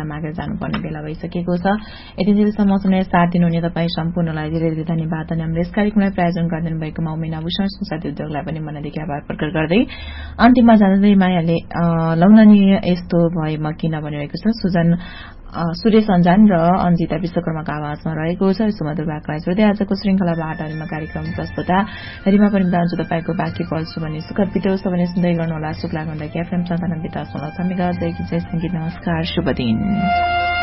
मागेर जानुपर्ने बेला भइसकेको छ। यतिन्जेलसम्म सुनेर साथ दिनुहुने तपाईँ सम्पूर्णलाई धेरै धेरै धन्यवाद। अनि हाम्रो यस कार्यक्रमलाई प्रायोजन गरिदिनु भएकोमा उमेना भूषण संसादी उद्योगलाई पनि मनदेखि आभार प्रकट गर्दै अन्तिममा जाँदै मायाले लौन नि यस्तो भए म किन भनिरहेको छ। सुजन सुरेश अन्जान र अन्जिता विश्वकर्माको आवाजमा रहेको छ। यस्तो मधुर वाकलाई जोड्दै आजको श्रृंखलाबाट म कार्यक्रम प्रस्तुता हेरिमा पनि दान्छु तपाईँको बाँकी पल भने सुखद बितोस् भने सुन्दै गर्नुहोला। शुभ लाग्नुलाई FM 97.6 मेगाहर्ज जय सङ्गीत। नमस्कार, शुभ दिन।